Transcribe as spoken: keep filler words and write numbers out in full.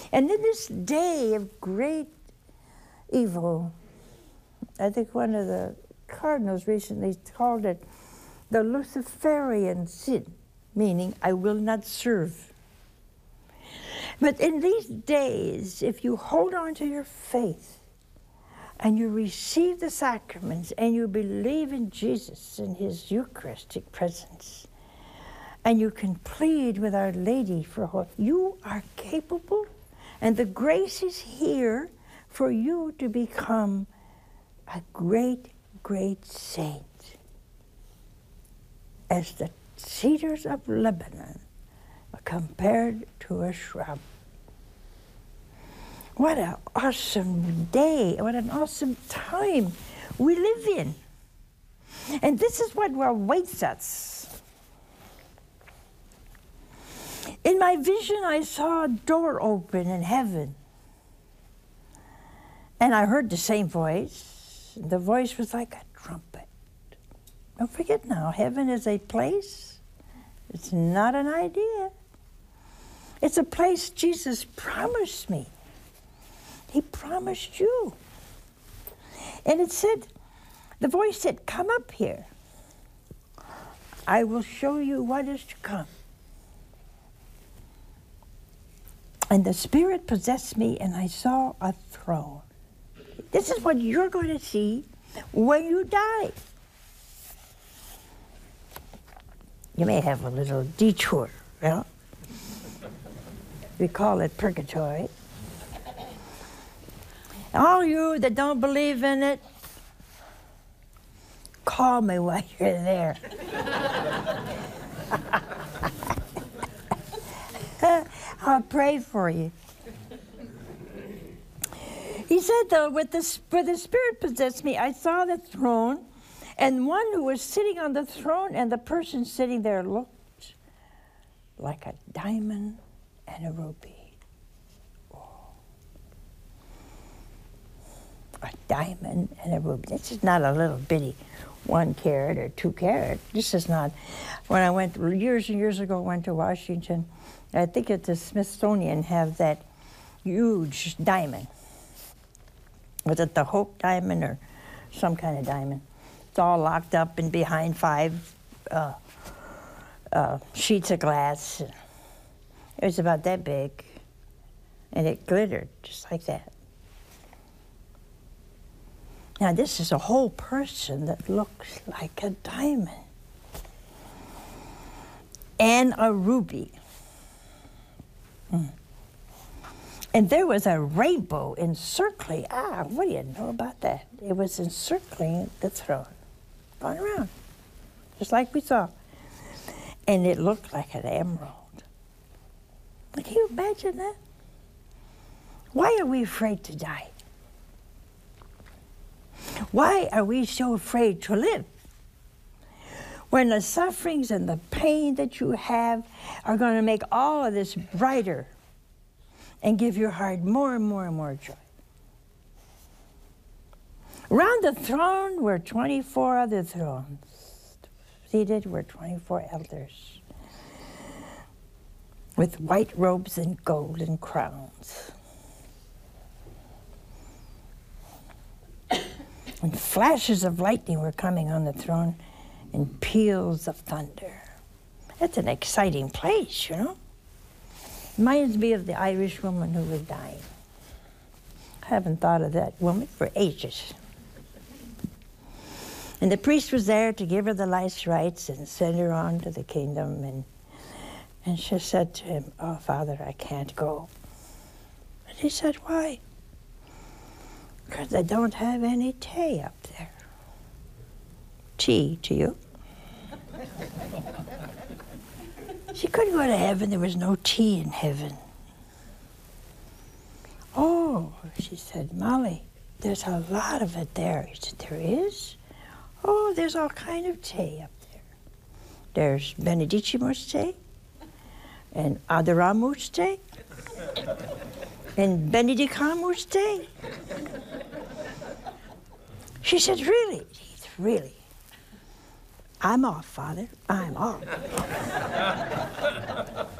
And in this day of great evil, I think one of the cardinals recently called it the Luciferian sin, meaning I will not serve. But in these days, if you hold on to your faith and you receive the sacraments and you believe in Jesus and his Eucharistic presence, and you can plead with Our Lady for what you are capable, and the grace is here for you to become a great, great saint. As the cedars of Lebanon are compared to a shrub. What an awesome day, what an awesome time we live in. And this is what awaits us. In my vision, I saw a door open in heaven. And I heard the same voice. The voice was like a trumpet. Don't forget now, heaven is a place. It's not an idea. It's a place Jesus promised me. He promised you. And it said, the voice said, come up here. I will show you what is to come. And the Spirit possessed me, and I saw a throne. This is what you're going to see when you die. You may have a little detour, you know? We call it purgatory. All you that don't believe in it, call me while you're there. I'll pray for you. He said, though, with the, with the Spirit possessed me, I saw the throne, and one who was sitting on the throne, and the person sitting there looked like a diamond and a ruby. Oh. A diamond and a ruby. This is not a little bitty one carat or two carat. This is not. When I went, years and years ago, went to Washington, I think at the Smithsonian have that huge diamond. Was it the Hope diamond or some kind of diamond? It's all locked up and behind five uh, uh, sheets of glass. It was about that big, and it glittered just like that. Now this is a whole person that looks like a diamond and a ruby. Mm. And there was a rainbow encircling, ah, what do you know about that? It was encircling the throne, going around, just like we saw. And it looked like an emerald. Can you imagine that? Why are we afraid to die? Why are we so afraid to live? When the sufferings and the pain that you have are going to make all of this brighter and give your heart more and more and more joy. Around the throne were twenty-four other thrones. Seated were twenty-four elders with white robes and golden crowns. And flashes of lightning were coming on the throne and peals of thunder. That's an exciting place, you know? Reminds me of the Irish woman who was dying. I haven't thought of that woman for ages. And the priest was there to give her the last rites and send her on to the kingdom. And, and she said to him, "Oh, Father, I can't go." And he said, "Why?" "Because I don't have any tea up there." Tea to you? She couldn't go to heaven. There was no tea in heaven. "Oh," she said, "Molly, there's a lot of it there." He said, "There is?" "Oh, there's all kind of tea up there. There's Benedicimus tea, and Adoramus tea, and Benedicamus tea." She said, "Really?" He said, "Really. I'm off, Father. I'm off."